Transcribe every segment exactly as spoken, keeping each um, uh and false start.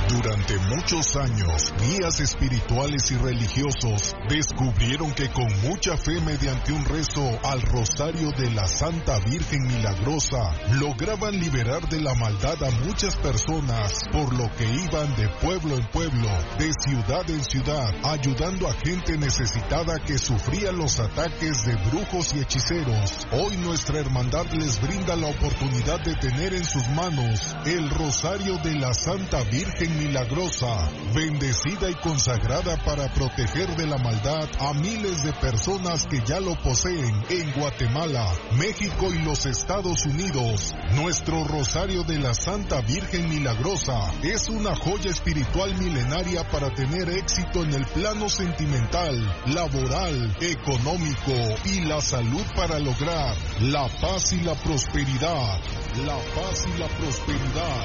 Durante muchos años, guías espirituales y religiosos descubrieron que con mucha fe mediante un rezo al Rosario de la Santa Virgen Milagrosa, lograban liberar de la maldad a muchas personas, por lo que iban de pueblo en pueblo, de ciudad en ciudad, ayudando a gente necesitada que sufría los ataques de brujos y hechiceros. Hoy nuestra hermandad les brinda la oportunidad de tener en sus manos el Rosario de la Santa Virgen Milagrosa, bendecida y consagrada para proteger de la maldad a miles de personas que ya lo poseen en Guatemala, México y los Estados Unidos. Nuestro Rosario de la Santa Virgen Milagrosa es una joya espiritual milenaria para tener éxito en el plano sentimental, laboral, económico y la salud, para lograr la paz y la prosperidad. La paz y la prosperidad.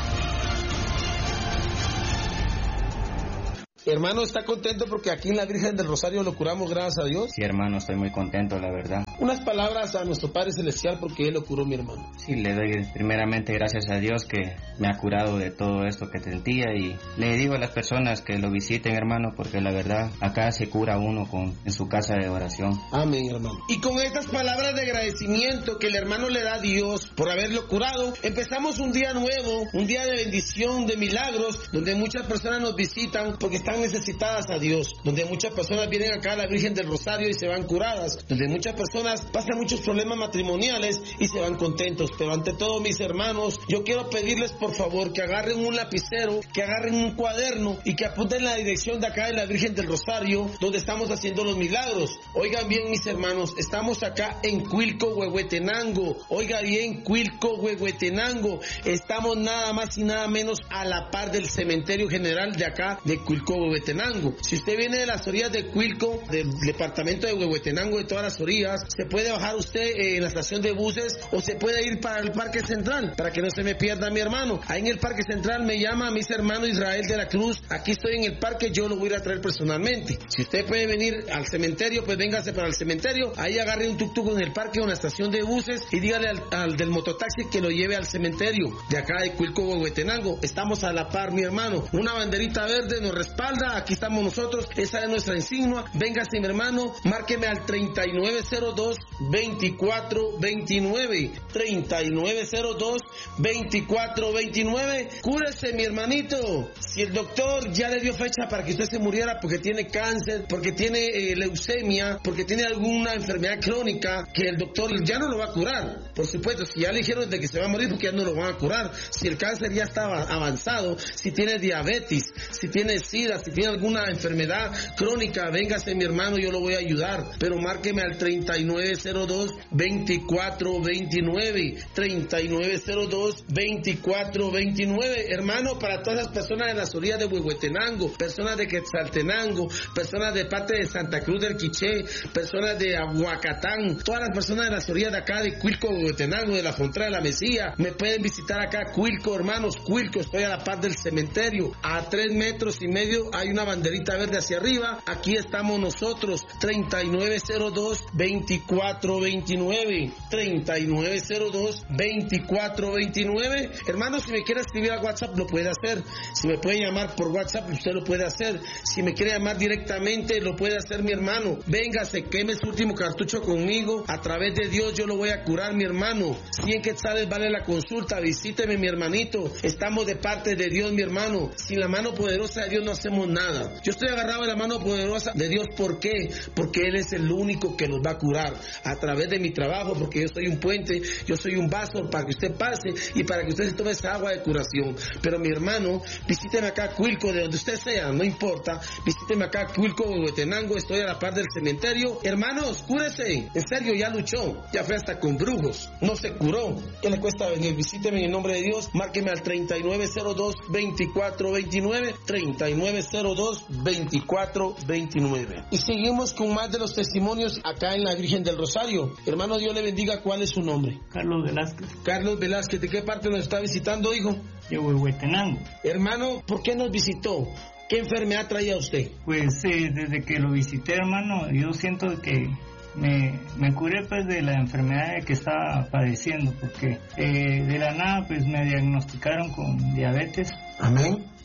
Hermano, ¿está contento porque aquí en la Virgen del Rosario lo curamos, gracias a Dios? Sí, hermano, estoy muy contento, la verdad. Unas palabras a nuestro Padre Celestial porque Él lo curó, mi hermano. Sí, le doy primeramente gracias a Dios que me ha curado de todo esto que sentía, y le digo a las personas que lo visiten, hermano, porque la verdad acá se cura uno con, en su casa de oración. Amén, hermano. Y con estas palabras de agradecimiento que el hermano le da a Dios por haberlo curado, empezamos un día nuevo, un día de bendición, de milagros, donde muchas personas nos visitan porque están necesitadas a Dios, donde muchas personas vienen acá a la Virgen del Rosario y se van curadas, donde muchas personas pasan muchos problemas matrimoniales y se van contentos. Pero ante todo, mis hermanos, yo quiero pedirles por favor que agarren un lapicero, que agarren un cuaderno y que apunten la dirección de acá de la Virgen del Rosario, donde estamos haciendo los milagros. Oigan bien, mis hermanos, estamos acá en Cuilco, Huehuetenango. Oiga bien, Cuilco, Huehuetenango. Estamos nada más y nada menos a la par del cementerio general de acá de Cuilco, Huehuetenango. Si usted viene de las orillas de Cuilco, del departamento de Huehuetenango, de todas las orillas, se puede bajar usted en la estación de buses o se puede ir para el Parque Central, para que no se me pierda, mi hermano. Ahí en el Parque Central me llama mis hermanos Israel de la Cruz. Aquí estoy en el parque, yo lo voy a ir a traer personalmente. Si usted puede venir al cementerio, pues véngase para el cementerio. Ahí agarre un tuk-tuk en el parque o en la estación de buses y dígale al, al del mototaxi que lo lleve al cementerio de acá de Cuilco, Huehuetenango. Estamos a la par, mi hermano. Una banderita verde nos respalda. Aquí estamos nosotros, esa es nuestra insignia. Véngase, mi hermano, márqueme al treinta y nueve cero dos, veinticuatro veintinueve, treinta y nueve cero dos, veinticuatro veintinueve. Cúrese, mi hermanito. Si el doctor ya le dio fecha para que usted se muriera porque tiene cáncer, porque tiene eh, leucemia, porque tiene alguna enfermedad crónica, que el doctor ya no lo va a curar. Por supuesto, si ya le dijeron de que se va a morir, porque ya no lo van a curar. Si el cáncer ya está avanzado, si tiene diabetes, si tiene sida, si tiene alguna enfermedad crónica, véngase, mi hermano, yo lo voy a ayudar. Pero márqueme al treinta y nueve cero dos, veinticuatro veintinueve, treinta y nueve cero dos, veinticuatro veintinueve. Hermano, para todas las personas de las orillas de Huehuetenango, personas de Quetzaltenango, personas de parte de Santa Cruz del Quiché, personas de Aguacatán, todas las personas de las orillas de acá de Cuilco, Huehuetenango, de la frontera de la Mesía, me pueden visitar acá, Cuilco, hermanos, Cuilco, estoy a la par del cementerio, a tres metros y medio hay una banderita verde hacia arriba. Aquí estamos nosotros, treinta y nueve cero dos, veinticuatro veintinueve, treinta y nueve cero dos, veinticuatro veintinueve. Hermano, si me quiere escribir a WhatsApp lo puede hacer. Si me puede llamar por WhatsApp usted lo puede hacer. Si me quiere llamar directamente lo puede hacer, mi hermano. Véngase, queme su último cartucho conmigo. A través de Dios yo lo voy a curar, mi hermano. cien quetzales vale la consulta. Visíteme, mi hermanito. Estamos de parte de Dios, mi hermano. Sin la mano poderosa de Dios no hacemos nada. Yo estoy agarrado de la mano poderosa de Dios. ¿Por qué? Porque Él es el único que nos va a curar a través de mi trabajo, porque yo soy un puente, yo soy un vaso para que usted pase y para que usted se tome esa agua de curación. Pero mi hermano, visíteme acá Cuilco, de donde usted sea, no importa, visíteme acá Cuilco, Huehuetenango, estoy a la par del cementerio. Hermanos, cúrese, en serio, ya luchó, ya fue hasta con brujos, no se curó. ¿Qué le cuesta venir? Visíteme en el nombre de Dios, márqueme al treinta y nueve cero dos, veinticuatro veintinueve, treinta y nueve cero dos, veinticuatro veintinueve. Y seguimos con más de los testimonios acá en la Virgen del Rosario. Hermano, Dios le bendiga. ¿Cuál es su nombre? Carlos Velázquez. Carlos Velázquez, ¿de qué parte nos está visitando, hijo? De Huehuetenango. Hermano, ¿por qué nos visitó? ¿Qué enfermedad traía usted? Pues eh, desde que lo visité, hermano, yo siento que me, me curé pues de la enfermedad que estaba padeciendo, porque eh, de la nada pues me diagnosticaron con diabetes. Amén.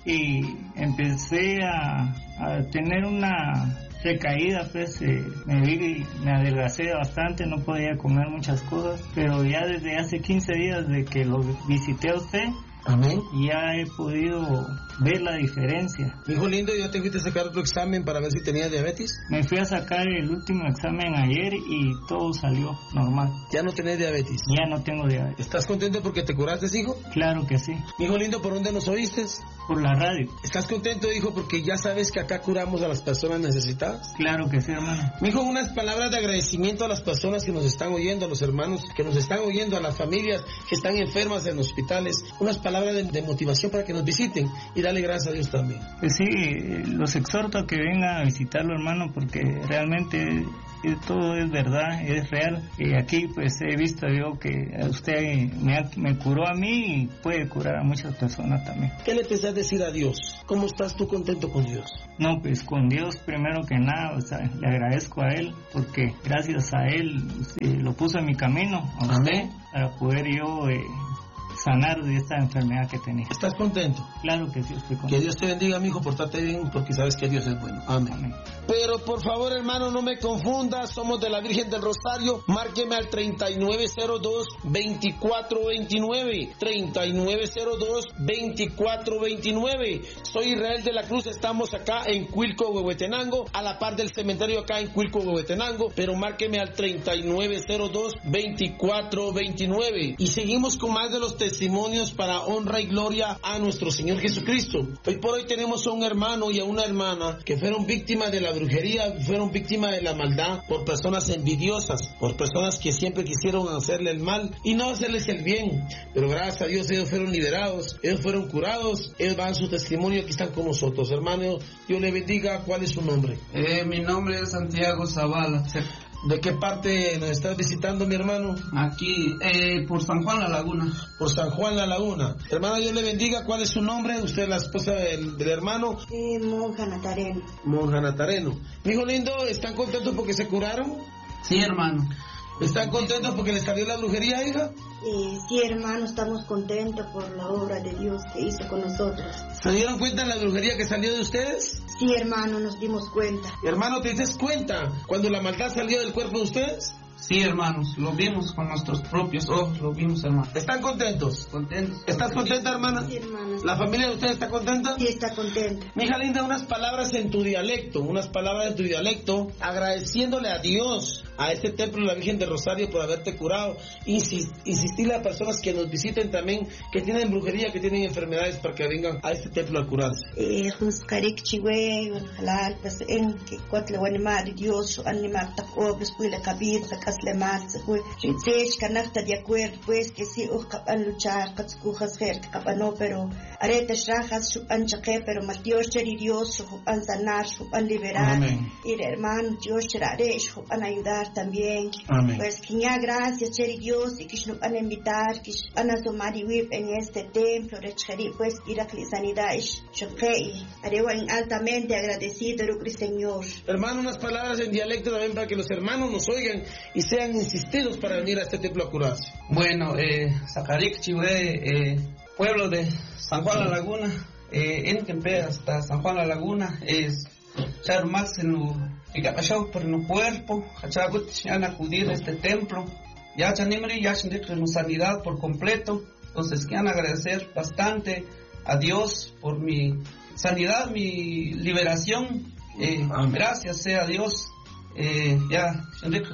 y empecé a, a tener una recaída, pues eh, me vi, me adelgacé bastante, no podía comer muchas cosas, pero ya desde hace quince días de que lo visité a usted, amén, ya he podido ver la diferencia. Hijo lindo, ¿ya te fuiste a sacar otro examen para ver si tenías diabetes? Me fui a sacar el último examen ayer y todo salió normal. ¿Ya no tenés diabetes? Ya no tengo diabetes. ¿Estás contento porque te curaste, hijo? Claro que sí. Hijo lindo, ¿por dónde nos oíste? Por la radio. ¿Estás contento, hijo, porque ya sabes que acá curamos a las personas necesitadas? Claro que sí, hermano. Hijo, unas palabras de agradecimiento a las personas que nos están oyendo, a los hermanos que nos están oyendo, a las familias que están enfermas en hospitales, unas palabras de, de motivación para que nos visiten y darle gracias a Dios también. Pues sí, los exhorto a que vengan a visitarlo, hermano, porque realmente todo es verdad, es real. Y aquí pues he visto yo que usted me, ha, me curó a mí y puede curar a muchas personas también. ¿Qué le pensás decir a Dios? ¿Cómo estás tú contento con Dios? No, pues con Dios primero que nada, o sea, le agradezco a Él porque gracias a Él eh, lo puso en mi camino, a usted, amén, para poder yo eh, sanar de esta enfermedad que tenía. ¿Estás contento? Claro que sí, estoy contento. Que Dios te bendiga, mi hijo, portate bien, porque sabes que Dios es bueno. Amén. Amén. Pero por favor, hermano, no me confundas, somos de la Virgen del Rosario. Márqueme al treinta y nueve cero dos, veinticuatro veintinueve, treinta y nueve cero dos, veinticuatro veintinueve. Soy Israel de la Cruz, estamos acá en Cuilco, Huehuetenango, a la par del cementerio acá en Cuilco, Huehuetenango, pero márqueme al treinta y nueve cero dos, veinticuatro veintinueve. Y seguimos con más de los testimonios para honra y gloria a nuestro Señor Jesucristo. Hoy por hoy tenemos a un hermano y a una hermana que fueron víctimas de la brujería, fueron víctimas de la maldad por personas envidiosas, por personas que siempre quisieron hacerle el mal y no hacerles el bien, pero gracias a Dios ellos fueron liberados, ellos fueron curados, ellos dan su testimonio, aquí están con nosotros. Hermano, Dios le bendiga. ¿Cuál es su nombre? Eh, mi nombre es Santiago Zavala. ¿De qué parte nos estás visitando, mi hermano? Aquí, eh, por San Juan La Laguna. Por San Juan La Laguna. Hermana, Dios le bendiga. ¿Cuál es su nombre? Usted es la esposa del, del hermano. Eh, Monja Natareno. Monja Natareno. Mi hijo lindo, ¿están contentos porque se curaron? Sí, hermano. ¿Están contentos porque les salió la brujería, hija? Eh, sí, hermano, estamos contentos por la obra de Dios que hizo con nosotros. ¿Se dieron cuenta de la brujería que salió de ustedes? Sí, hermano, nos dimos cuenta. Hermano, ¿te dices cuenta cuando la maldad salió del cuerpo de ustedes? Sí, hermanos, lo vimos con nuestros propios ojos, lo vimos, hermano. ¿Están contentos? Contentos. ¿Estás contenta, hermana? Sí, hermano. ¿La familia de ustedes está contenta? Sí, está contenta. Mi hija linda, unas palabras en tu dialecto, unas palabras en tu dialecto, agradeciéndole a Dios, a este templo de la Virgen del Rosario por haberte curado. Insist, insistirle a personas que nos visiten también, que tienen brujería, que tienen enfermedades, para que vengan a este templo a curarse. Eh, Karik Chiwe, halal, pues en que cuatro animales Dios, animar taco, pues puede la cabeza, le más pues si canasta de acuerdo pues que si uh capan luchar catscujas her capano pero areta shrajas su anchaque pero más Dios cheri Dios su an sanar su an liberar y hermano Dios cherare su an ayudar también. Amén. Pues que ya gracias cheri Dios y que nos an invitar que an asomar y vivir en este templo de cheri pues ir a la sanidad es choquei arewa altamente agradecido al Señor. Hermano, unas palabras en dialecto también para que los hermanos nos oigan y sean insistidos para venir a este templo a curarse. Bueno, eh, Zacarik Chihué, eh, pueblo de San Juan La Laguna, eh, en Kempe hasta San Juan La Laguna, es Char Max en lo Picapachau por el cuerpo, Hachagut, han acudir a este templo, ya Chanimri, ya Chanimri, sanidad por completo, entonces quiero agradecer bastante a Dios por mi sanidad, mi liberación, eh, gracias sea a Dios, eh, ya Chanimri,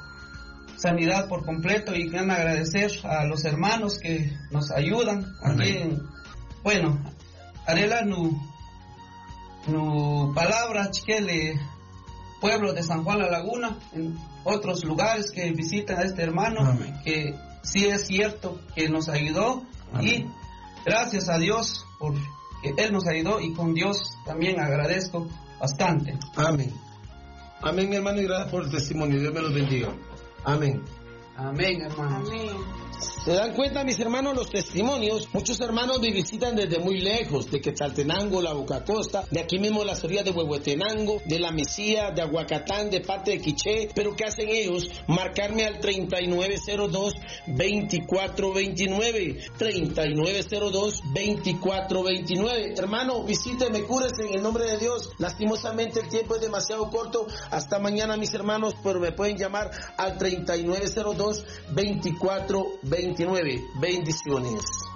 sanidad por completo y quiero agradecer a los hermanos que nos ayudan aquí en, bueno, arela nu nu palabra chiquele pueblo de San Juan La Laguna, en otros lugares que visitan a este hermano. Amén. Que sí es cierto que nos ayudó. Amén. Y gracias a Dios por que Él nos ayudó y con Dios también agradezco bastante. Amén. Amén, mi hermano, y gracias por el testimonio. Dios me los bendiga. Amén. Amén, hermano. Amén. ¿Se dan cuenta, mis hermanos, los testimonios? Muchos hermanos me visitan desde muy lejos, de Quetzaltenango, la Boca Costa, de aquí mismo las orillas de Huehuetenango, de La Mesía, de Aguacatán, de parte de Quiché. Pero ¿qué hacen ellos? Marcarme al treinta y nueve cero dos, veinticuatro veintinueve, treinta y nueve cero dos, veinticuatro veintinueve. Hermano, visíteme, cúrese en el nombre de Dios. Lastimosamente el tiempo es demasiado corto. Hasta mañana, mis hermanos, pero me pueden llamar al treinta y nueve cero dos, veinticuatro veintinueve. Bendiciones.